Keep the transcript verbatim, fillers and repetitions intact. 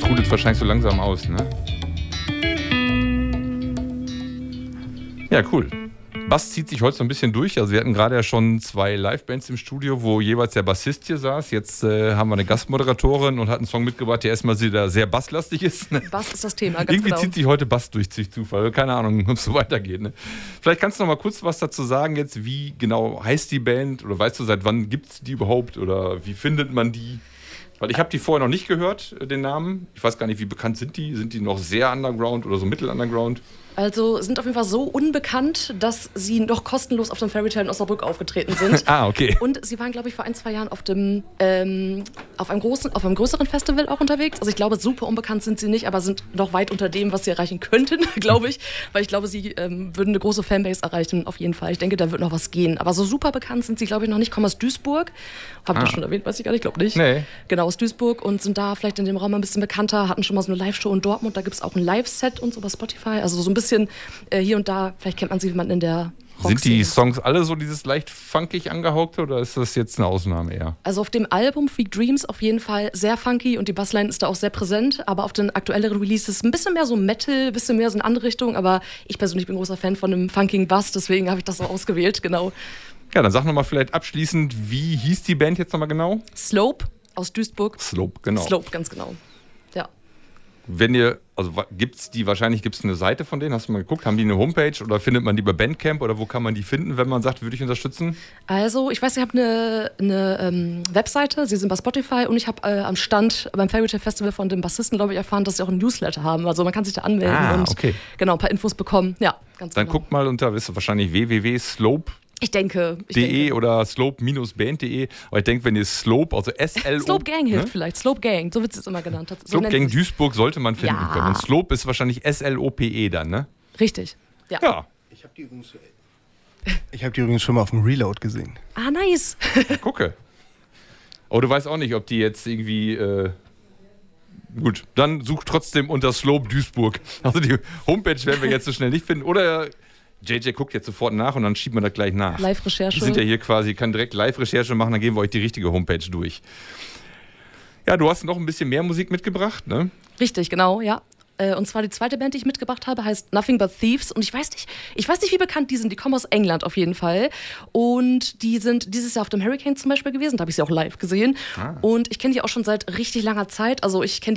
trudelt es wahrscheinlich so langsam aus, ne? Ja, cool. Bass zieht sich heute so ein bisschen durch. Also wir hatten gerade ja schon zwei Livebands im Studio, wo jeweils der Bassist hier saß. Jetzt äh, haben wir eine Gastmoderatorin und hat einen Song mitgebracht, der erstmal wieder sehr basslastig ist. Ne? Bass ist das Thema, ganz Irgendwie genau. zieht sich heute Bass durch, durch Zufall. Keine Ahnung, ob es so weitergeht. Ne? Vielleicht kannst du noch mal kurz was dazu sagen jetzt, wie genau heißt die Band? Oder weißt du, seit wann gibt es die überhaupt? Oder wie findet man die? Weil ich habe die vorher noch nicht gehört, den Namen. Ich weiß gar nicht, wie bekannt sind die? Sind die noch sehr underground oder so mittel-underground? Also sind auf jeden Fall so unbekannt, dass sie noch kostenlos auf dem Fairytale in Osnabrück aufgetreten sind. Ah, okay. Und sie waren, glaube ich, vor ein, zwei Jahren auf dem ähm, auf einem großen, auf einem größeren Festival auch unterwegs. Also ich glaube, super unbekannt sind sie nicht, aber sind noch weit unter dem, was sie erreichen könnten, glaube ich. Weil ich glaube, sie ähm, würden eine große Fanbase erreichen, auf jeden Fall. Ich denke, da wird noch was gehen. Aber so super bekannt sind sie, glaube ich, noch nicht. Kommen aus Duisburg. Habe ich Ah. das schon erwähnt? Weiß ich gar nicht, glaube nicht. Nee. Genau, aus Duisburg und sind da vielleicht in dem Raum ein bisschen bekannter. Hatten schon mal so eine Live-Show in Dortmund. Da gibt es auch ein Live-Set und so bei Spotify. Also so ein bisschen äh, hier und da. Vielleicht kennt man sie, wie man in der Sind die Rock-Szene. Songs alle so dieses leicht funkig angehaugte oder ist das jetzt eine Ausnahme eher? Also auf dem Album Freak Dreams auf jeden Fall sehr funky und die Bassline ist da auch sehr präsent, aber auf den aktuelleren Releases ein bisschen mehr so Metal, ein bisschen mehr so in andere Richtung, aber ich persönlich bin großer Fan von einem funkigen Bass, deswegen habe ich das so ausgewählt, genau. Ja, dann sag nochmal vielleicht abschließend, wie hieß die Band jetzt nochmal genau? Slope aus Duisburg. Slope, genau. Slope, ganz genau. Ja. Wenn ihr, also gibt's die, wahrscheinlich gibt es eine Seite von denen, hast du mal geguckt, haben die eine Homepage oder findet man die bei Bandcamp oder wo kann man die finden, wenn man sagt, würde ich unterstützen? Also, ich weiß, ich habe eine, eine ähm, Webseite, sie sind bei Spotify und ich habe äh, am Stand beim Fairytale Festival von dem Bassisten, glaube ich, erfahren, dass sie auch ein Newsletter haben. Also man kann sich da anmelden Ah, und okay. genau, ein paar Infos bekommen. Ja, ganz Dann genau. guckt mal unter, wisst ihr, wahrscheinlich w w w punkt slope punkt Ich denke. Ich de denke. oder slope Bindestrich band punkt de. Aber ich denke, wenn ihr Slope, also S L O... Slope Gang hilft ne? vielleicht. Slope Gang, so wird es immer genannt. So Slope nennt Gang sich- Duisburg sollte man finden Ja. können. Und Slope ist wahrscheinlich S L O P E dann, ne? Richtig. Ja. Ja, Ich habe die übrigens, ich hab die übrigens schon mal auf dem Reload gesehen. Ah, nice. gucke. Aber du weißt auch nicht, ob die jetzt irgendwie... Äh gut, dann such trotzdem unter Slope Duisburg. Also die Homepage werden wir jetzt so schnell nicht finden. Oder J J guckt jetzt sofort nach und dann schiebt man das gleich nach. Live-Recherche. Wir sind ja hier quasi, kann direkt Live-Recherche machen, dann geben wir euch die richtige Homepage durch. Ja, du hast noch ein bisschen mehr Musik mitgebracht, ne? Richtig, genau, ja. Äh, Und zwar die zweite Band, die ich mitgebracht habe, heißt Nothing But Thieves. Und ich weiß nicht, ich weiß nicht, wie bekannt die sind. Die kommen aus England auf jeden Fall. Und die sind dieses Jahr auf dem Hurricane zum Beispiel gewesen. Da habe ich sie auch live gesehen. Ah. Und ich kenne die auch schon seit richtig langer Zeit. Also ich kenne